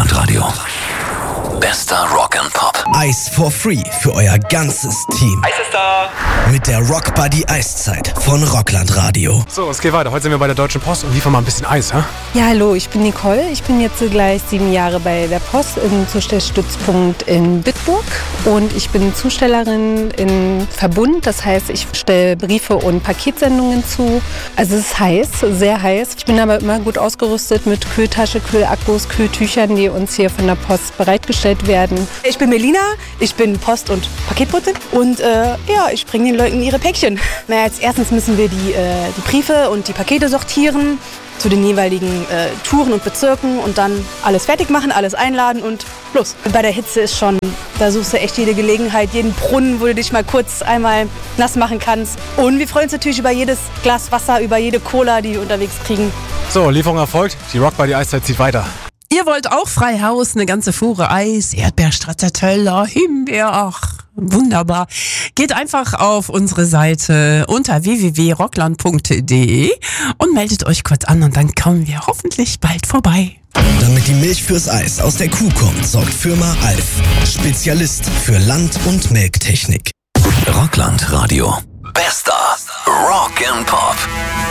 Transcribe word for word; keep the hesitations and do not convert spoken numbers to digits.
Rockland Radio. Bester Rock and Pop. Eis for free für euer ganzes Team. Eis ist da! Mit der Rock Buddy Eiszeit von Rockland Radio. So, es geht weiter. Heute sind wir bei der Deutschen Post und liefern mal ein bisschen Eis, hä? Ja, hallo, ich bin Nicole. Ich bin jetzt gleich sieben Jahre bei der Post im Zustellstützpunkt in Bitburg. Und ich bin Zustellerin in Verbund. Das heißt, ich stelle Briefe und Paketsendungen zu. Also es ist heiß, sehr heiß. Ich bin aber immer gut ausgerüstet mit Kühltasche, Kühlakkus, Kühltüchern, die uns hier von der Post bereitgestellt werden. Ich bin Melina, ich bin Post- und Paketbotin und äh, ja, ich bringe den Leuten ihre Päckchen. Na, als erstens müssen wir die, äh, die Briefe und die Pakete sortieren zu den jeweiligen äh, Touren und Bezirken und dann alles fertig machen, alles einladen und los. Bei der Hitze ist schon, da suchst du echt jede Gelegenheit, jeden Brunnen, wo du dich mal kurz einmal nass machen kannst. Und wir freuen uns natürlich über jedes Glas Wasser, über jede Cola, die wir unterwegs kriegen. So, Lieferung erfolgt. Die Rock Buddy Eiszeit zieht weiter. Ihr wollt auch frei Haus, eine ganze Fuhre Eis, Erdbeer, Stracciatella, Himbeer, ach, wunderbar. Geht einfach auf unsere Seite unter w w w punkt rockland punkt d e und meldet euch kurz an und dann kommen wir hoffentlich bald vorbei. Damit die Milch fürs Eis aus der Kuh kommt, sorgt Firma Alf. Spezialist für Land- und Melktechnik. Rockland Radio. Bester Rock and Pop.